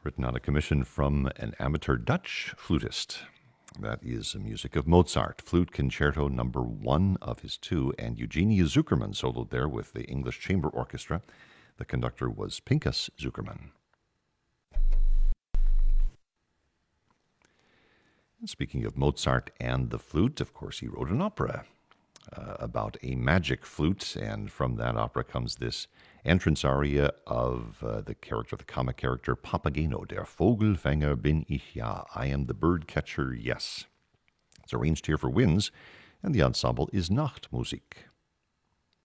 written on a commission from an amateur Dutch flutist. That is music of Mozart, Flute Concerto Number 1 of his 2, and Eugenie Zuckerman soloed there with the English Chamber Orchestra. The conductor was Pinkas Zuckerman. And speaking of Mozart and the flute, of course, he wrote an opera about a magic flute, and from that opera comes this entrance aria of the comic character Papageno. Der Vogelfänger bin ich ja. I am the bird catcher, yes. It's arranged here for winds, and the ensemble is Nachtmusik.